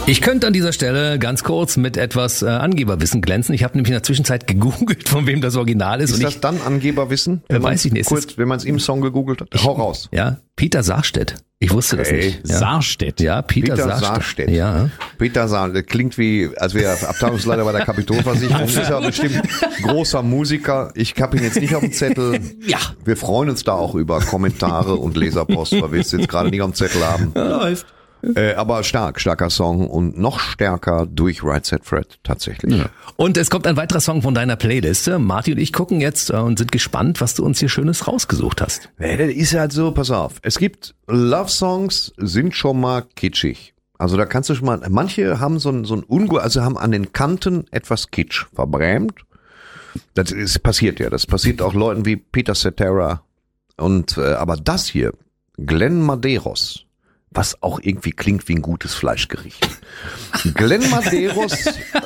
Ich könnte an dieser Stelle ganz kurz mit etwas Angeberwissen glänzen. Ich habe nämlich in der Zwischenzeit gegoogelt, von wem das Original ist. Ist das dann Angeberwissen? Weiß ich nicht. Wenn man es im Song gegoogelt hat? Hau raus. Ja, Peter Sarstedt. Ich wusste das nicht. Ja. Sarstedt. Ja, Peter Sarstedt. Ja. Peter Sarstedt klingt wie, als wäre Abteilungsleiter bei der Kapitolversicherung. Ist ja bestimmt großer Musiker. Ich habe ihn jetzt nicht auf dem Zettel. Ja. Wir freuen uns da auch über Kommentare und Leserpost, weil wir es jetzt gerade nicht auf dem Zettel haben. Läuft. Aber starker Song und noch stärker durch Right Said Fred tatsächlich. Ja. Und es kommt ein weiterer Song von deiner Playlist. Martin und ich gucken jetzt und sind gespannt, was du uns hier Schönes rausgesucht hast. Das ist halt so, pass auf. Es gibt Love-Songs, sind schon mal kitschig. Also da kannst du schon mal, manche haben so ein also haben an den Kanten etwas Kitsch verbrämt. Das passiert ja, das passiert auch Leuten wie Peter Cetera. Und aber das hier, Glenn Medeiros, was auch irgendwie klingt wie ein gutes Fleischgericht. Glenn Medeiros,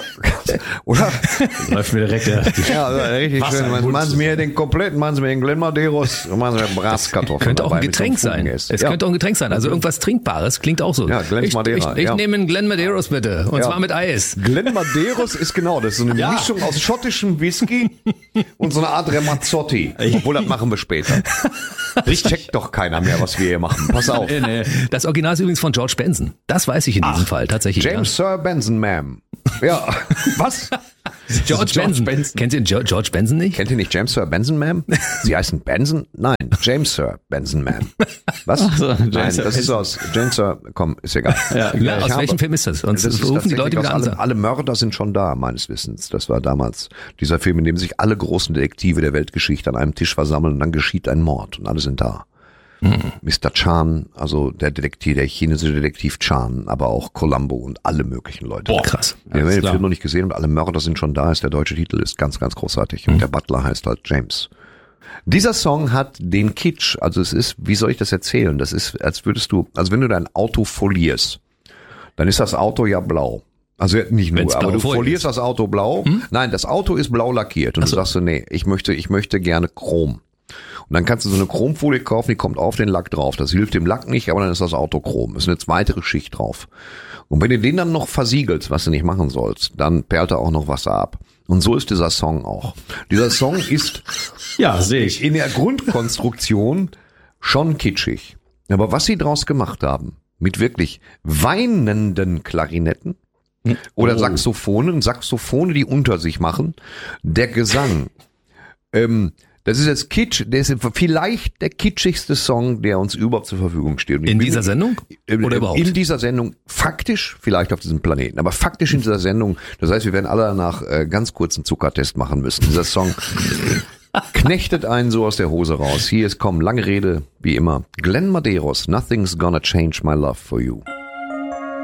oder? Läuft mir direkt ja, richtig schön. Machen Sie mir den Glenn Medeiros, machen Sie mir Braskartoffeln. Könnte auch ein Getränk sein. Es könnte auch ein Getränk sein. Also irgendwas Trinkbares klingt auch so. Ja, Glenn Madeira. Ich nehme einen Glenn Medeiros bitte. Und zwar mit Eis. Glenn Medeiros ist genau, das ist so eine Mischung aus schottischem Whisky und so eine Art Ramazzotti. Obwohl, das machen wir später. Das checkt doch keiner mehr, was wir hier machen. Pass auf. Nee. Das Original ist übrigens von George Benson. Das weiß ich in diesem Fall tatsächlich. James Sir Benson, Ma'am. Ja, was? George Benson. Kennt ihr George Benson nicht? Kennt ihr nicht James Sir Benson, Ma'am? Sie heißen Benson? Nein, James Sir Benson, Ma'am. Was? Nein, das ist aus James Sir, komm, ist egal. Ja, aus welchem Film ist das? Und das rufen die Leute wieder an. Alle Mörder sind schon da, meines Wissens. Das war damals dieser Film, in dem sich alle großen Detektive der Weltgeschichte an einem Tisch versammeln und dann geschieht ein Mord und alle sind da. Mr. Chan, also der chinesische Detektiv Chan, aber auch Columbo und alle möglichen Leute. Boah, krass. Wir haben den Film noch nicht gesehen und alle Mörder sind schon da, ist der deutsche Titel, ist ganz, ganz großartig. Und der Butler heißt halt James. Dieser Song hat den Kitsch, also es ist, wie soll ich das erzählen? Das ist, als wenn du dein Auto folierst, dann ist das Auto ja blau. Also nicht nur, aber du folierst das Auto blau. Nein, das Auto ist blau lackiert und du sagst so, nee, ich möchte gerne Chrom. Und dann kannst du so eine Chromfolie kaufen, die kommt auf den Lack drauf. Das hilft dem Lack nicht, aber dann ist das Auto chrom. Es ist eine weitere Schicht drauf. Und wenn du den dann noch versiegelst, was du nicht machen sollst, dann perlt da auch noch Wasser ab. Und so ist dieser Song auch. Dieser Song ist sehe ich. In der Grundkonstruktion schon kitschig. Aber was sie draus gemacht haben, mit wirklich weinenden Klarinetten oder Saxophone, die unter sich machen, der Gesang, das ist jetzt Kitsch, der ist vielleicht der kitschigste Song, der uns überhaupt zur Verfügung steht. In dieser Sendung? Oder überhaupt? In dieser Sendung, faktisch vielleicht auf diesem Planeten, aber faktisch in dieser Sendung, das heißt, wir werden alle danach ganz kurz einen Zuckertest machen müssen. Dieser Song knechtet einen so aus der Hose raus. Hier ist, lange Rede, wie immer, Glenn Medeiros, Nothing's Gonna Change My Love for You.